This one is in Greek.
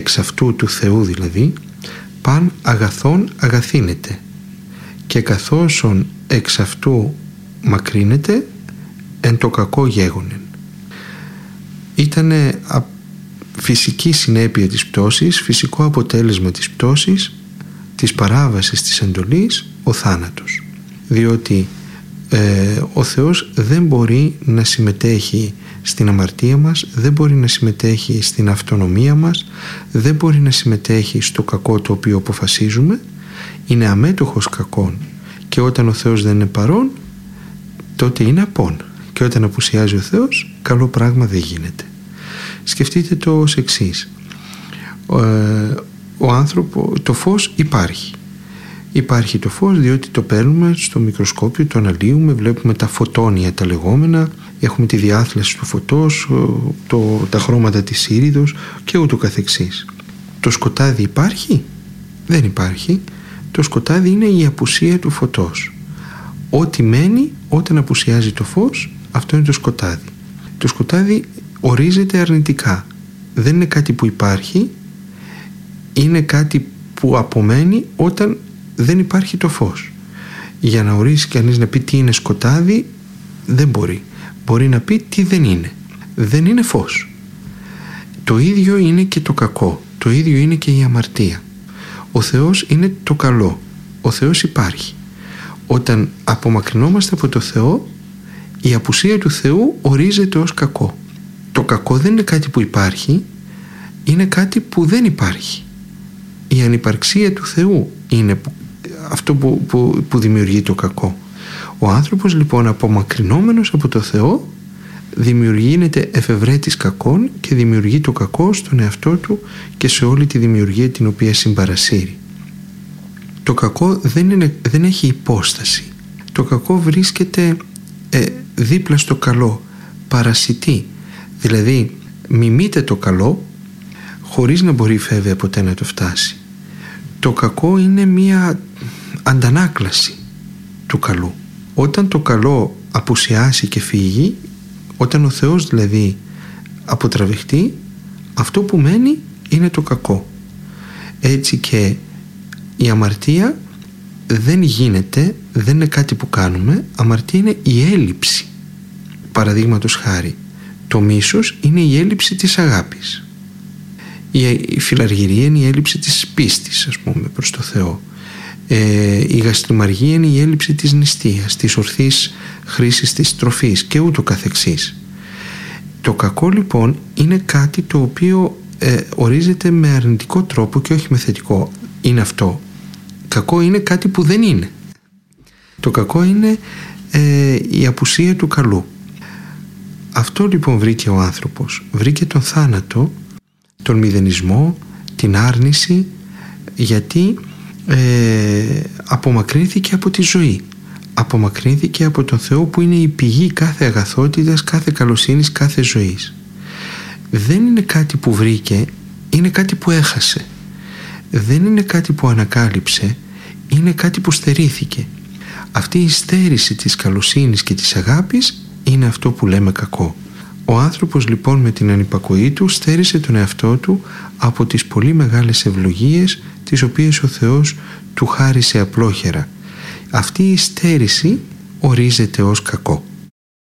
εξ αυτού του Θεού δηλαδή, παν αγαθόν αγαθύνεται, και καθόσον εξ αυτού μακρύνεται, εν το κακό γέγονεν. Ήτανε φυσική συνέπεια της πτώσης, φυσικό αποτέλεσμα της πτώσης, της παράβασης της εντολής, ο θάνατος. Διότι ο Θεός δεν μπορεί να συμμετέχει στην αμαρτία μας, δεν μπορεί να συμμετέχει στην αυτονομία μας, δεν μπορεί να συμμετέχει στο κακό το οποίο αποφασίζουμε, είναι αμέτωχος κακών, και όταν ο Θεός δεν είναι παρόν, τότε είναι απόν, και όταν απουσιάζει ο Θεός, καλό πράγμα δεν γίνεται. Σκεφτείτε το ως εξής. Το φως υπάρχει. Υπάρχει το φως διότι το παίρνουμε στο μικροσκόπιο, το αναλύουμε, βλέπουμε τα φωτόνια τα λεγόμενα, έχουμε τη διάθλαση του φωτός, τα χρώματα της ήριδος και ούτω καθεξής. Το σκοτάδι υπάρχει? Δεν υπάρχει. Το σκοτάδι είναι η απουσία του φωτός. Ό,τι μένει όταν απουσιάζει το φως, αυτό είναι το σκοτάδι. Το σκοτάδι ορίζεται αρνητικά. Δεν είναι κάτι που υπάρχει, είναι κάτι που απομένει όταν δεν υπάρχει το φως. Για να ορίσει κανείς να πει τι είναι σκοτάδι, δεν μπορεί. Μπορεί να πει τι δεν είναι. Δεν είναι φως. Το ίδιο είναι και το κακό. Το ίδιο είναι και η αμαρτία. Ο Θεός είναι το καλό. Ο Θεός υπάρχει. Όταν απομακρυνόμαστε από το Θεό, η απουσία του Θεού ορίζεται ως κακό. Το κακό δεν είναι κάτι που υπάρχει, είναι κάτι που δεν υπάρχει. Η ανυπαρξία του Θεού είναι αυτό που δημιουργεί το κακό. Ο άνθρωπος λοιπόν, απομακρυνόμενος από το Θεό, γίνεται εφευρέτης κακών και δημιουργεί το κακό στον εαυτό του και σε όλη τη δημιουργία την οποία συμπαρασύρει. Το κακό δεν έχει υπόσταση. Το κακό βρίσκεται δίπλα στο καλό, παρασιτεί. Δηλαδή μιμείται το καλό χωρίς να μπορεί βέβαια ποτέ να το φτάσει. Το κακό είναι μία αντανάκλαση του καλού. Όταν το καλό απουσιάσει και φύγει, όταν ο Θεός δηλαδή αποτραβηχτεί, αυτό που μένει είναι το κακό. Έτσι και η αμαρτία δεν γίνεται, δεν είναι κάτι που κάνουμε. Αμαρτία είναι η έλλειψη. Παραδείγματος χάρη, το μίσος είναι η έλλειψη της αγάπης. Η φιλαργυρία είναι η έλλειψη της πίστης, ας πούμε, προς το Θεό. Η γαστριμαργία είναι η έλλειψη της νηστείας, της ορθής χρήσης της τροφής και ούτω καθεξής. Το κακό λοιπόν είναι κάτι το οποίο ορίζεται με αρνητικό τρόπο και όχι με θετικό. Είναι αυτό. Κακό είναι κάτι που δεν είναι. Το κακό είναι η απουσία του καλού. Αυτό λοιπόν βρήκε ο άνθρωπος. Βρήκε τον θάνατο, τον μηδενισμό, την άρνηση, γιατί απομακρύνθηκε από τη ζωή. Απομακρύνθηκε από τον Θεό που είναι η πηγή κάθε αγαθότητας, κάθε καλοσύνης, κάθε ζωής. Δεν είναι κάτι που βρήκε, είναι κάτι που έχασε. Δεν είναι κάτι που ανακάλυψε, είναι κάτι που στερήθηκε. Αυτή η στέρηση της καλοσύνης και της αγάπης είναι αυτό που λέμε κακό. Ο άνθρωπος λοιπόν με την ανυπακοή του στέρισε τον εαυτό του από τις πολύ μεγάλες ευλογίες τις οποίες ο Θεός του χάρισε απλόχερα. Αυτή η στέρηση ορίζεται ως κακό.